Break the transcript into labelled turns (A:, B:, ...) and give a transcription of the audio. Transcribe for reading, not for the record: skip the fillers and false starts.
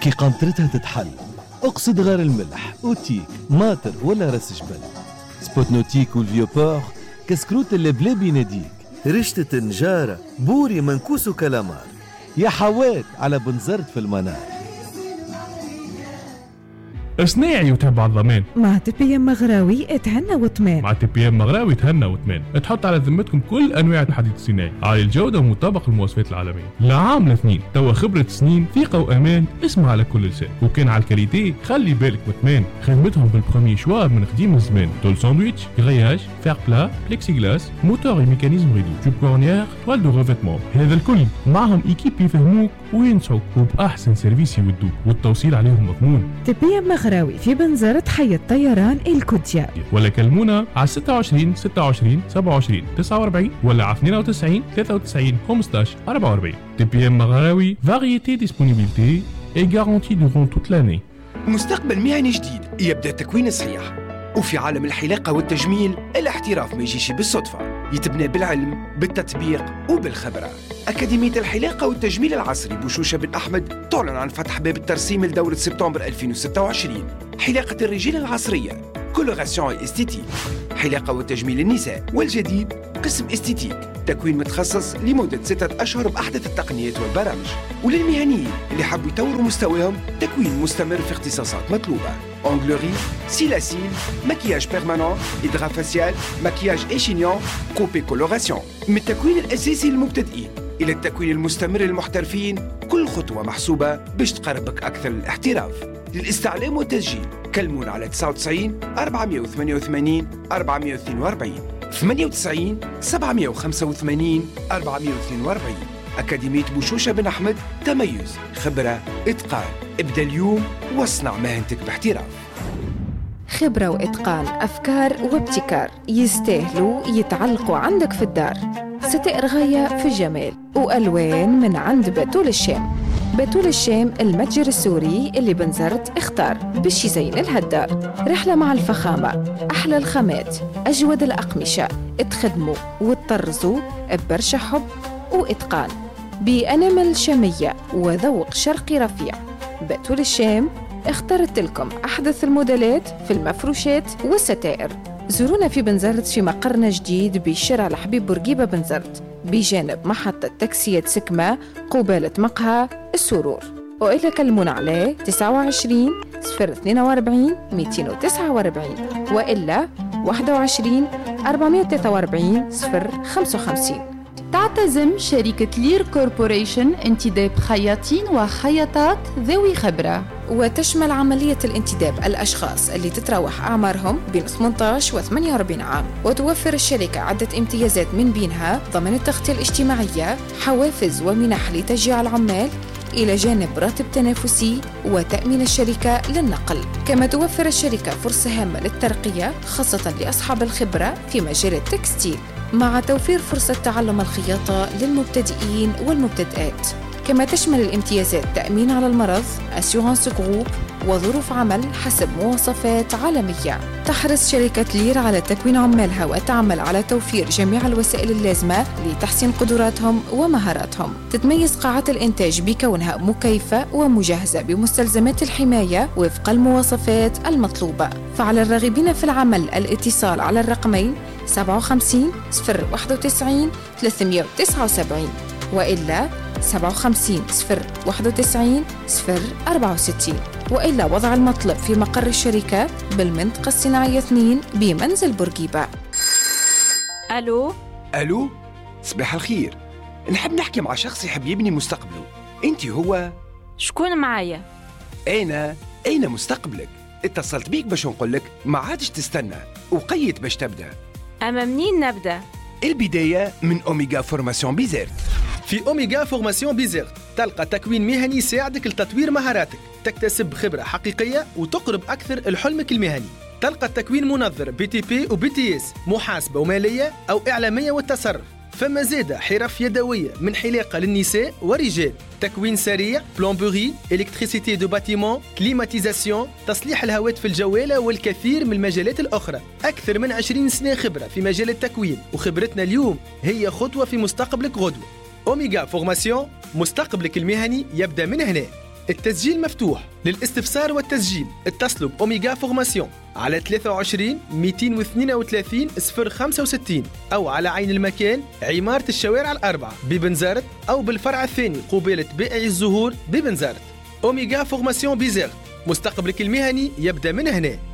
A: كي قنطرتها تتحل، اقصد غير الملح، اوتيك، ماتر ولا راس جبل. سبوتنوتيك والفيوبور كسكروت اللي بلا بيناديك.
B: رشتة نجارة، بوري منكوس وكلامار.
A: يا حوات على بنزرت في المنار.
C: صناعي وتبع الضمان
D: مع تبيام مغراوي اتهنى وطمان.
C: مع تبيام مغراوي تهنى وطمان. تحط على ذمتكم كل انواع الحديد الصناعي عالي الجوده ومطابق المواصفات العالميه. لعام لاثنين توا خبره سنين ثقه وامان. اسمع على كل لسان. وكان على الكاليتي خلي بالك وطمان. خدمتهم بالبروميي شوار من قديم الزمان. طول ساندويتش، غرياج، فير بلا، بليكسي غلاس، موتور وميكانيزم ريدو، جوب كورنيير، توال دو ريفيتمون. هذا الكل معهم ايكيب يفهموك وينصحوك وباحسن سيرفيس يودوك والتوصيل عليهم مضمون.
D: تبيام مغراوي في بنزرة حي الطيران الكوتيا.
C: ولا كلمونا على 26 26 27 49 ولا على 92 93 15 44. TPM مغراوي variété disponibilité et garantie durant toute l'année.
E: مستقبل مهني جديد يبدأ تكوين صحيح. وفي عالم الحلاقة والتجميل الاحتراف ما يجيش بالصدفة، يتبنى بالعلم بالتطبيق وبالخبرة. أكاديمية الحلاقة والتجميل العصري بوشوشة بن أحمد تعلن عن فتح باب الترسيم لدورة سبتمبر 2026. حلاقة الرجال العصرية كولوراسيون استيتيك، حلاقة وتجميل النساء، والجديد قسم استيتيك تكوين متخصص لمدة 6 أشهر بأحدث التقنيات والبرامج. وللمهنيين اللي حبوا يطوروا مستواهم تكوين مستمر في اختصاصات مطلوبة: أونغلوري، سيلاسيل، مكياج بيرمانون، إدغام فاسيال، مكياج إيشينيون، كوبي كولوراسيون. من التكوين الأساسي للمبتدئين إلى التكوين المستمر للمحترفين، كل خطوة محسوبة باش تقربك أكثر للاحتراف. للاستعلام والتسجيل كلمونا على 99 488 442 98 785 442. أكاديمية بوشوشة بن أحمد، تميز، خبرة، إتقان. ابدأ اليوم واصنع مهنتك باحتراف.
F: خبرة وإتقان، أفكار وابتكار يستاهلوا يتعلقوا عندك في الدار. ستائر غاية في الجمال وألوان من عند بتول الشام. بتول الشام المتجر السوري اللي بنزرت اختار باش يزين لها الدار. رحلة مع الفخامة، أحلى الخامات، أجود الأقمشة، تخدموا وتطرزوا ببرشا حب وإتقان بأنامل شامية وذوق شرقي رفيع. بتول الشام اختارت لكم أحدث الموديلات في المفروشات والستائر. زورونا في بنزرت في مقرنا جديد بشارع الحبيب بورقيبة بنزرت بجانب محطة تاكسيات سكمة قبالة مقهى السرور. وإلا كلمونا عليه 29 042 249 وإلا 21 443 055.
G: تعتزم شركة لير كوربوريشن انتداب خياطين وخياطات ذوي خبرة،
F: وتشمل عملية الانتداب الأشخاص اللي تتراوح أعمارهم بين 18 و 48 عام. وتوفر الشركة عدة امتيازات من بينها ضمن التغطية الاجتماعية، حوافز ومنح لتشجيع العمال، إلى جانب راتب تنافسي وتأمين الشركة للنقل. كما توفر الشركة فرصة هامة للترقية خاصة لأصحاب الخبرة في مجال التكستيل، مع توفير فرصة تعلم الخياطة للمبتدئين والمبتدئات. كما تشمل الامتيازات تأمين على المرض، أسيورانس جروب، وظروف عمل حسب مواصفات عالمية. تحرص شركة لير على تكوين عمالها وتعمل على توفير جميع الوسائل اللازمة لتحسين قدراتهم ومهاراتهم. تتميز قاعات الإنتاج بكونها مكيفة ومجهزة بمستلزمات الحماية وفق المواصفات المطلوبة. فعلى الراغبين في العمل الاتصال على الرقمين 57 091 379 وإلا 57 091 064 وإلا وضع المطلب في مقر الشركة بالمنطقة الصناعية 2 بمنزل بورقيبة.
E: ألو صباح الخير. نحب نحكي مع شخص يحب يبني مستقبله. أنت هو؟
H: شكون معايا؟
E: أين مستقبلك؟ اتصلت بيك باش نقولك ما عادش تستنى وقيت باش تبدأ.
H: أما منين نبدأ؟
E: البداية من أوميغا فورماسيون بيزيرت.
I: في أوميغا فورماسيون بيزيرت تلقى تكوين مهني يساعدك لتطوير مهاراتك، تكتسب خبرة حقيقية وتقرب أكثر لحلمك المهني. تلقى التكوين منظر BTP و BTS، محاسبة ومالية أو إعلامية والتصرف. فما زادة حرف يدوية من حلاقة للنساء ورجال، تكوين سريع، بلومبوري، إلكتريسيتي دو باتيمون، كليماتيزاسيون، تصليح الهواتف الجوالة والكثير من المجالات الأخرى. أكثر من 20 سنة خبرة في مجال التكوين، وخبرتنا اليوم هي خطوة في مستقبلك غدوة. أوميغا فورماسيون، مستقبلك المهني يبدأ من هنا. التسجيل مفتوح. للاستفسار والتسجيل اتصلوا بأوميغا فورماسيون على 23 232 065 أو على عين المكان عمارة الشوارع الأربعة ببنزرت، أو بالفرع الثاني قبيلة بائع الزهور ببنزرت. أوميغا فورماسيون بزيرت، مستقبلك المهني يبدأ من هنا.